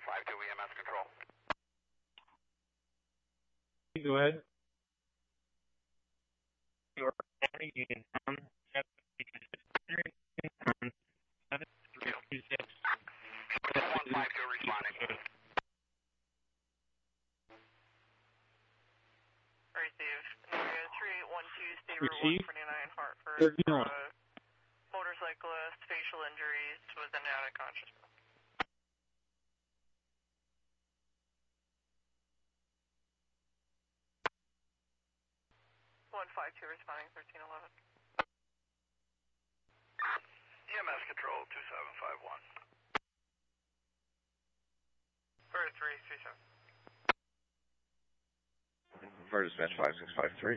2752 EMS control. Go ahead. Your Union 7326. 152 responding. Receive. 3812, State Route Receive. 149, Hartford. 13-1. Motorcyclist, facial injuries, was in and out of consciousness. One 52 responding, 1311. EMS control 2751. 3337. For dispatch 5653.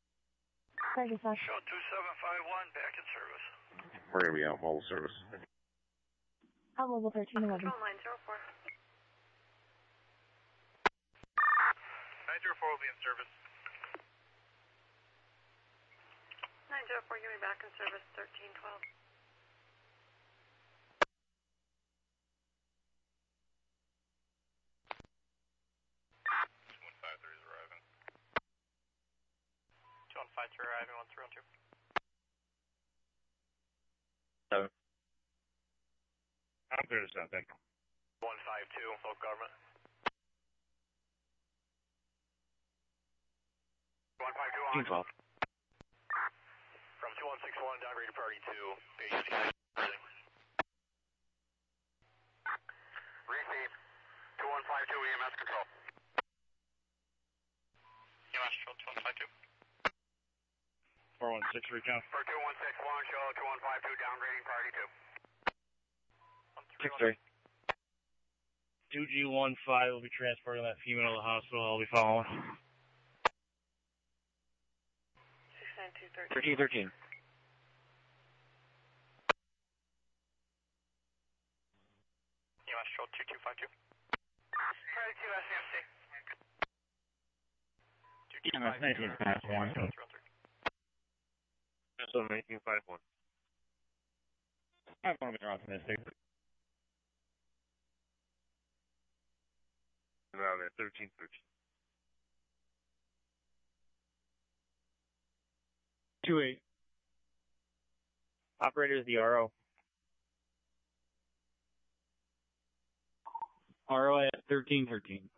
Show 2751 back in service. We're going to be out mobile service. Out mobile 1311. Control 904. 904 will be in service. 904, give me back in service, 1312. Arriving. 2152 arriving, 1312. 7. I'm clear to stop, thank you. 152, local government. 152 on. 12. From 2161, downgraded priority 2. Patient receive. 2152 EMS control. EMS control 2152. 416 recount. For 2161, show 2152 downgrading priority 2. 6-3. 2G15 will be transporting that female to the hospital. I'll be following. 69213. 1313. EMS control 2252. Priority 2 SMC. EMS 1951. So 1951. I want to be optimistic. Around there, 1313. 2-8. Operator is the RO. RO at 1313.